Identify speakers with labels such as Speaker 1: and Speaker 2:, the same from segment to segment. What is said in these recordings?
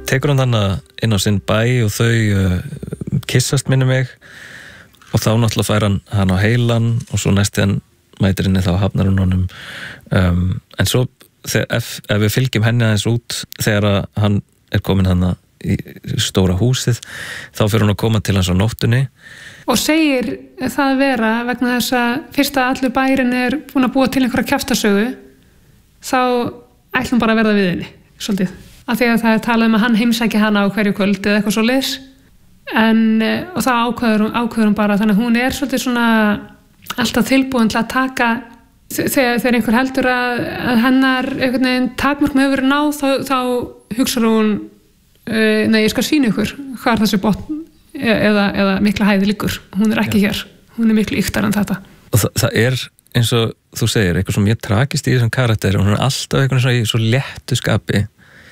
Speaker 1: tekur hann þannig inn á sinn bæ og þau kissast minni mig og þá náttúrulega fær hann á heilan og svo næst þegar mætir henni þá hafnar hún honum en svo ef við fylgjum henni aðeins út þegar hann komin hann í stóra húsið þá fyrir hún að koma til hans á nóttunni
Speaker 2: og segir það vera vegna þess að fyrst að allur bærin búin að búa til einhverja kjaftasögu þá ætlum bara að verða við henni svolítið, af því að það talað að hann heimsæki hana á hverju kvöld eða eitthvað svoleiðis og þá ákveður hún bara þannig að hún svolítið svona alltaf tilbúin til að taka þegar einhver heldur að hennar einhvern veginn takmörk hefur verið náð þá hugsar hún nei, ég skal sýna ykkur hvað þessi botn eða mikla hæði liggur. Hún ekki hér. Hún miklu yktar en þetta.
Speaker 1: Og það eins og þú segir, eitthvað sem ég trakist í þessum karakter og hún alltaf eitthvað svona í svo léttu skapi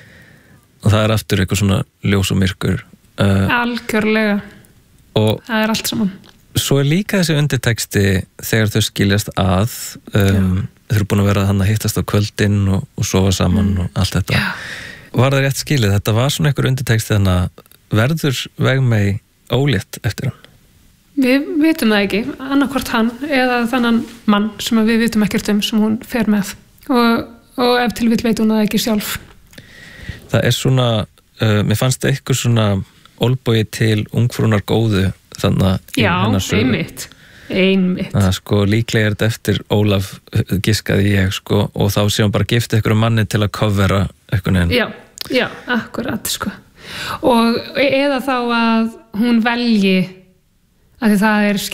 Speaker 1: og það aftur eitthvað svona ljós og myrkur.
Speaker 2: Algjörlega. Og það allt saman.
Speaker 1: Svo líka þessi undirteksti þegar þau skiljast að þau eru búin að vera að hittast á kvöldin og sofa saman og allt þetta. Já. Var það rétt skilið? Þetta var svona einhver undirteksti þannig að verður Vegmey ólétt eftir hann?
Speaker 2: Við vitum það ekki, annarkvort hann eða þannan mann sem við vitum ekkert sem hún fer með og ef til vill veit hún það ekki sjálf. Það
Speaker 1: svona, mér fannst eitthvað svona olbogi til ungfrúnar góðu þannig í hennar sögu.
Speaker 2: Já, einmitt.
Speaker 1: Líklega þetta eftir Ólaf giskaði ég og þá sé hún bara gift einhverjum manni til að covera einhvern veginn. Já, akkurat og eða þá að hún velji að því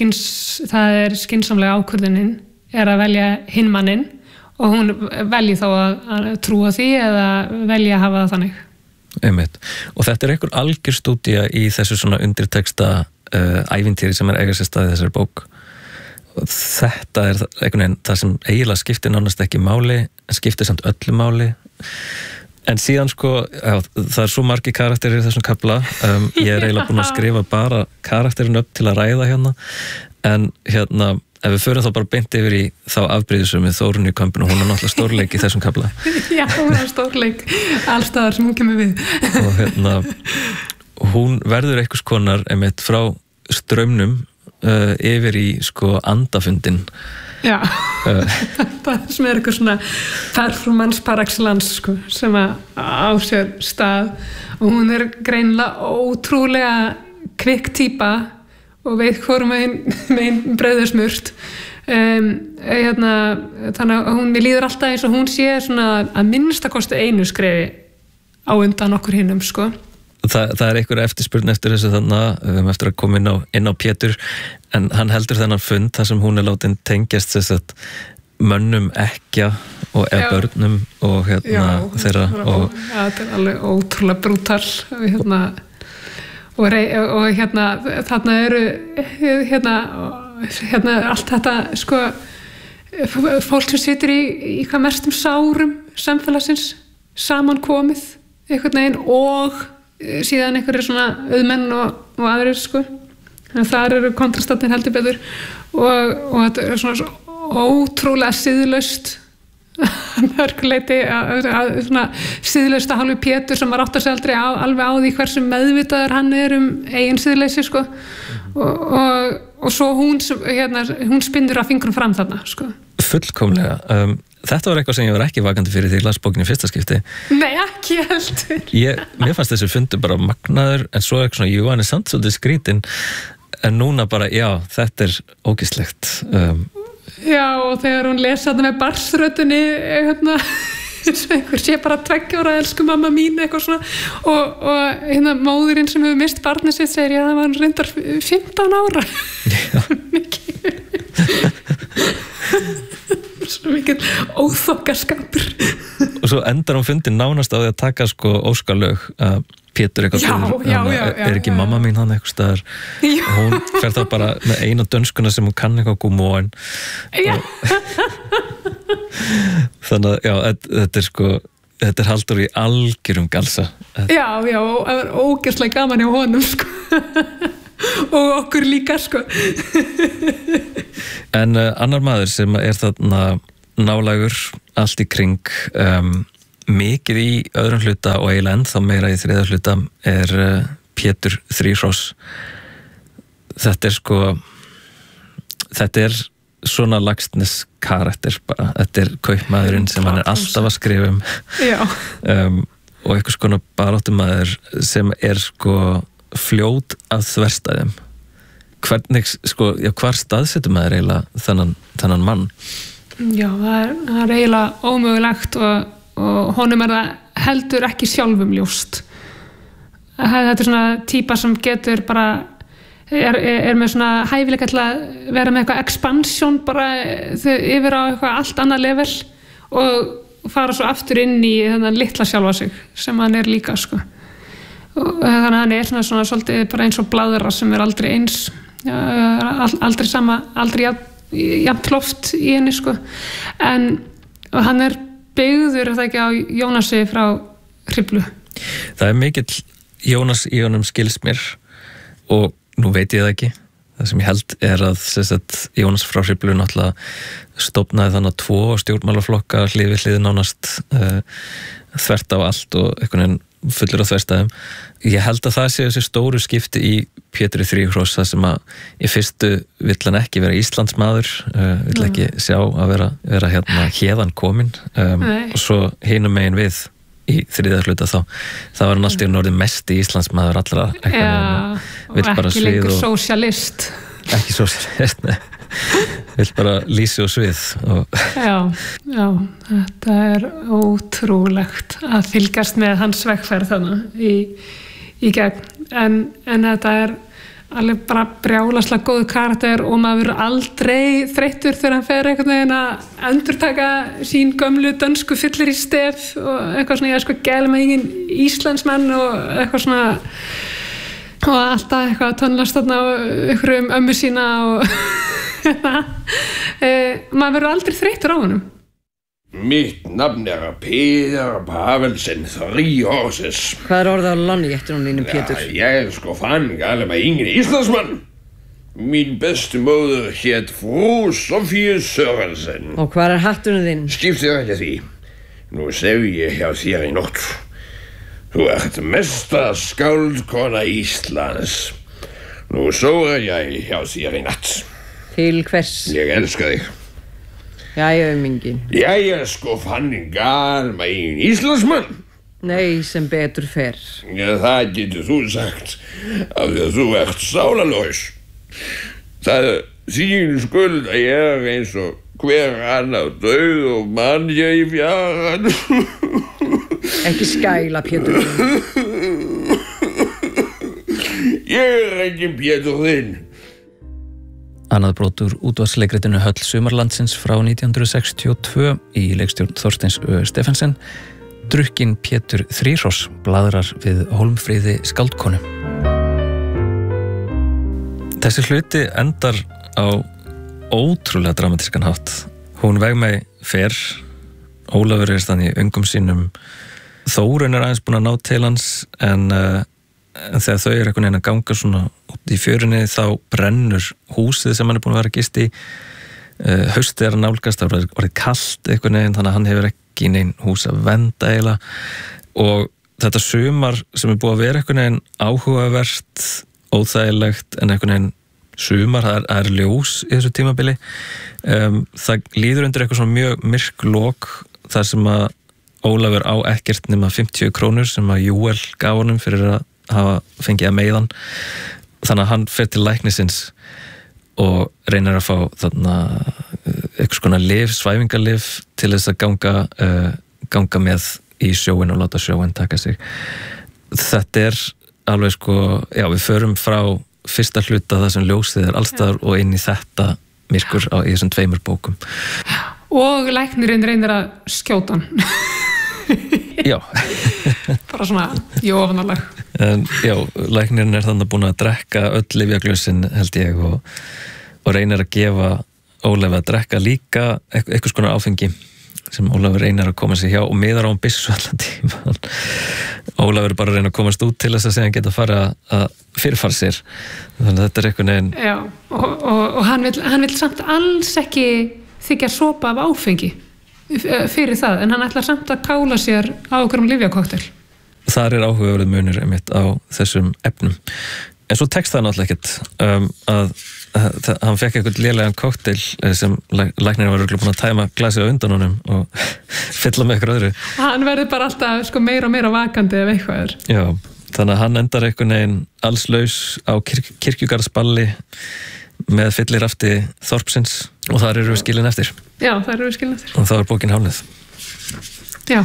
Speaker 1: það er skynsamlega ákvörðunin að velja hinn mannin og hún velji þá að trúa því eða velja að hafa það þannig. Einmitt. Og þetta einhver algjör stúdía í þessu svona undirteksta ævintýri sem eiga sér stað í þessari bók. Og þetta einhvern veginn það sem eiginlega skiptir nánast ekki máli en skiptir samt öllu máli en síðan það svo margir karakterir í þessum kafla ég eiginlega búin að skrifa bara karakterin upp til að ræða hérna en hérna ef við förum þá bara beint yfir í þá afbrýðisum við Þórunni í kampinu, hún náttúrulega stórleik í þessum kafla.
Speaker 2: Já, hún stórleik allstaðar sem hún kemur við
Speaker 1: og hérna hún verður einhvers konar einmitt frá straumnum yfir í andafundin. Já,
Speaker 2: það sem eitthvað svona performance par excellence sem á sér stað og hún greinilega ótrúlega kvikk típa og veit hvorum megin brauð smurt þannig að mér líður alltaf eins og hún sé svona að minnstakosti einu skrefi á undan okkur hinnum
Speaker 1: Það einhver eftirspurn eftir þessu þannig eftir að koma inn á Pétur en hann heldur þennan fund þar sem hún látin tengjast mönnum ekkja og börnum og þeirra og
Speaker 2: þetta alveg ótrúlega brútal og þarna eru allt þetta fólk sem situr í hvað mestum sárum samfélagsins saman komið einhvern veginn og síðan einhverjir svona auðmenn og aðrir þannig að þar eru kontrastatinn heldur betur og þetta svona ótrúlega siðlaust mörguleiti svona siðlaust að hálfu Pétur sem var áttar sig aldrei alveg á því hversu meðvitaður hann eigin siðleysi og svo hún spinnur að fingrum fram þarna
Speaker 1: Fullkomlega Þetta var eitthvað sem ég var ekki vakandi fyrir því ég las bókinni fyrsta skipti.
Speaker 2: Nei, ekki heldur.
Speaker 1: Mér fannst þessi fundur bara magnaður, en svo eitthvað svona, jú, hann samt svolítið skrítinn, en núna bara, já, þetta ógeðslegt.
Speaker 2: Já, og þegar hún lesa þetta með barsröddinni, eins og einhver sé bara 2 ára, elsku mamma mín, eitthvað svona, og móðurinn sem hefur mist barnið sitt segir, já, það var reyndar 15 ára. Já. Svo mikið óþokkaskapur
Speaker 1: og svo endar hún fundin nánast á því að taka óskalög Pétur eitthvað er ekki mamma mín hann eitthvað staðar og hún fer þá bara með eina dönskuna sem hún kann eitthvað gúmóin þannig að já, þetta haldur í algjörum galsa
Speaker 2: já, og það er ógeðslega gaman hjá honum og okkur líka
Speaker 1: En annar maður sem þarna nálægur allt í kring mikið í öðrum hluta og eiginlega ennþá meira í þriðja hluta Pétur Þríhross. Þetta svona Laxness karakter bara. Þetta kaupmaðurinn sem hann alltaf að skrifa og einhvers konar baráttumaður sem fljót að þverstæðum. Hvernig, hvar staðsetur maður eiginlega þennan mann?
Speaker 2: Já, það er eiginlega ómögulegt og honum það heldur ekki sjálfum ljóst. Þetta svona típa sem getur bara er með svona hæfileika til að vera með eitthvað expansjón bara yfir á eitthvað allt annað level og fara svo aftur inn í þennan litla sjálfa sig sem hann líka og þannig að hann svona svolítið bara eins og blaðra sem aldrei eins aldrei sama, aldrei jafnt loft í henni en hann byggður það ekki á Jónasi frá Hriflu.
Speaker 1: Það mikill Jónas í honum skils mér og nú veit ég það ekki. Það sem ég held að Jónas frá Hriflu náttúrulega stofnaði þannig 2 stjórnmálaflokka hlið við hlið nánast þvert á allt og einhvern veginn fullur á þverstæðum. Ég held að það sé þessi stóru skipti í Pétri Þríhross það sem að í fyrstu vill hann ekki vera Íslandsmaður, vill ekki sjá að vera héðan kominn og svo hinum megin við í þriðja hluta þá var hann alltaf orðinn mesti Íslandsmaður allra
Speaker 2: og ekki lengur sósjalist
Speaker 1: ekki sósjalist, nei vill bara lýsi og svið
Speaker 2: Já, þetta ótrúlegt að fylgjast með hans vegferð þannig í gegn en þetta alveg bara brjálaslega góð karakter og maður verður aldrei þreyttur þegar hann fer einhvern veginn að endurtaka sín gömlu dönsku fyllir í stef og eitthvað svona, ég gæla með engin Íslandsmenn og eitthvað svona og alltaf eitthvað að tónlast þarna og einhverjum ömmu sína og maður verður aldrei þreyttur á honum.
Speaker 3: Mitt nafn Peder Pavelsen Þríhross.
Speaker 4: Hvað orðið á landjættunum þínum, Pétur?
Speaker 3: Jeg fann gale mig ingen Islandsmann. Min bedstemor hét Frú Sofie Sørensen.
Speaker 4: Og hvað hattunum þinn?
Speaker 3: Skiptir ekki því. Nú sef ég hjá þér í nótt. Þú ert mesta skáldkona Íslands. Nú sofa ég hjá þér í natt.
Speaker 4: Til hvers?
Speaker 3: Ég elska þig.
Speaker 4: Jæja, mingin.
Speaker 3: Jæja, fann gal mig ingen Íslandsmann.
Speaker 4: Nei, sem betur fer.
Speaker 3: Ja, það getur þú sagt af því að þú ert sálarlaus. Það þín skuld að ég eins og hver annar dauð og mann ég í fjaran.
Speaker 4: Ekki skæla, Pétur.
Speaker 3: Ég engin Pétur þinn.
Speaker 1: Annað brot úr útvarpsleikritinu Höll sumarlandsins frá 1962 í leikstjórn Þorsteins Stephensen. Drukkinn Pétur Þríhross blaðrar við Hólmfríði skáldkonu. Þessi hluti endar á ótrúlega dramatískan hátt. Hún veg mig fer, Ólafur þannig í öngum sínum, Þórunn aðeins búin að ná til hans en þegar þau einhvern veginn að ganga svona út í fjörunni þá brennur húsið sem hann búin að vera gist í. Haustið að nálgast, það var kalt einhvern veginn, þannig að hann hefur ekki neinn hús að venda eiginlega og þetta sumar sem búið að vera einhvern veginn áhugavert, óþægilegt en einhvern veginn sumar, það ljós í þessu tímabili. Það líður undir eitthvað svona mjög myrk lok þar sem að Ólafur á ekkert nema 50 krónur sem að Júel gaf honum fyrir að hafa fengið að meiðan. Þannig að hann fer til læknisins og reynir að fá þarna eitthvað svona lyf, svæfingalyf til þess að ganga með í sjóin og láta sjóin taka sig. Þetta alveg við förum frá fyrsta hluta það sem ljósið allstaðar og inn í þetta myrkur í þessum 2 bókum.
Speaker 2: Og læknirinn reynir að skjóta hann.
Speaker 1: Já.
Speaker 2: Bara svona jófanaleg.
Speaker 1: Já, læknirinn þannig búin að drekka öll lyfjaglösin held ég og reynir að gefa Ólafi að drekka líka eitthvað konar áfengi sem Ólafur reynir að koma sér hjá og miðar á hann byssu allan tíma. Ólafur bara reynir að komast út til þess að segja hann geta fara að fyrirfara sér. Þannig að þetta einhvern veginn.
Speaker 2: Já, og hann vill samt alls ekki þykja sopa af áfengi. fyrir það, en hann ætlar samt að kála sér á okkurum lyfjakoktel.
Speaker 1: Þar áhugaverður munur einmitt á þessum efnum. En svo tekst það náttúrulega ekkert að hann fekk eitthvað lélegan koktel sem læknirinn var örugglega búinn að tæma glasið á undan honum og fylla með eitthvað öðru. Hann
Speaker 2: verður bara alltaf meira og meira vakandi ef eitthvað er.
Speaker 1: Já, þannig að hann endar einhvern veginn allslaus á kirkjugarðsballi með fyllirafti þorpsins og þar eru við skilin eftir.
Speaker 2: Já, þar eru við skilin eftir.
Speaker 1: Og þá er bókin hálfnuð.
Speaker 2: Já.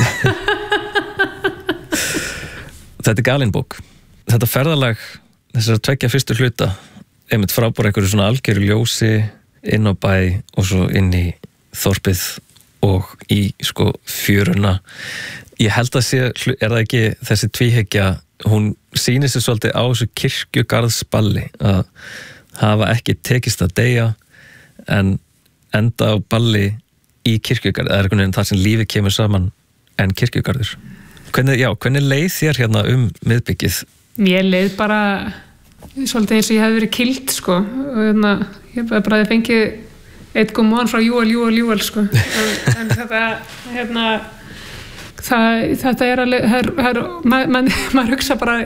Speaker 1: Þetta er galin bók. Þetta ferðalag þessar 2 fyrstu hluta einmitt frábár einhverju svona algjöru ljósi inn á bæ og svo inn í þorpið og í sko fjöruna. Ég held að sé, er það ekki þessi tvíhyggja, hún sýnir sér svolítið á þessu kirkjugarðsballi að hafa ekki tekist að deyja en enda á balli í kirkjugarð, það er einhvern veginn þar sem lífið kemur saman en kirkjugarður. Hvernig leið þér hérna miðbyggið?
Speaker 2: Mér leið bara svolítið eins og ég hef verið kild sko og ég bara fengið eitt góðmón frá Júel sko en þetta er alveg maður hugsa bara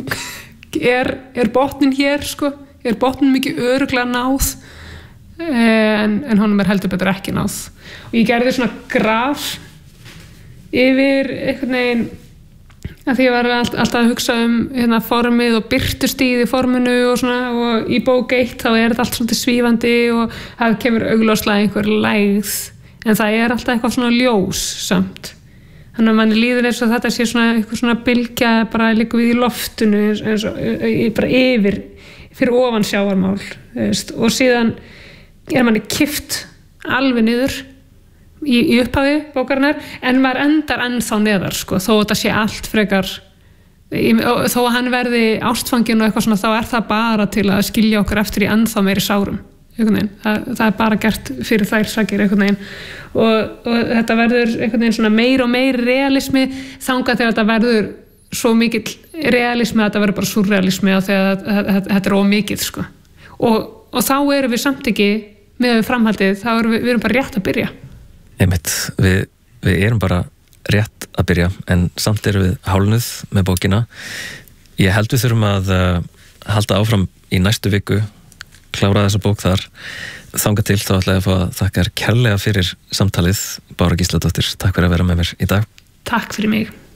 Speaker 2: er botnin hér sko, er botnin mikið örugglega náð en honum heldur betur ekki náð og ég gerði svona graf yfir einhvern veginn að því ég var alltaf að hugsa formið og birtustíð í forminu og svona og í bók 1 þá er þetta allt svolítið svífandi og það kemur augljóslega einhver lægð en það er alltaf eitthvað svona ljós samt þannig að manni líður eins og þetta sé svona eitthvað svona bylgja bara líka við í loftinu eins og bara yfir fyrir ofan sjávarmál og síðan er manni kippt alveg niður í upphafi bókarinnar en maður endar ennþá neðar sko, þó þetta sé allt frekar þó að hann verði ástfangin og eitthvað svona þá er það bara til að skilja okkur eftir í ennþá meiri sárum það er bara gert fyrir þær sakir einhvern veginn og þetta verður einhvern veginn svona meir og meiri realismi þangað þegar þetta verður svo mikill realismi að þetta verður bara surrealismi og þegar þetta er ómikið sko og þá erum við samt ekki með framhaldið, þá erum við erum bara rétt að byrja.
Speaker 1: Einmitt, við erum bara rétt að byrja en samt erum við hálfnuð með bókina. Ég held við þurfum að halda áfram í næstu viku, klára þessa bók þar. Þangað til þá ætla ég að fá að þakka kærlega fyrir samtalið. Bára Gísladóttir, takk fyrir að vera með mér í dag.
Speaker 2: Takk fyrir mig.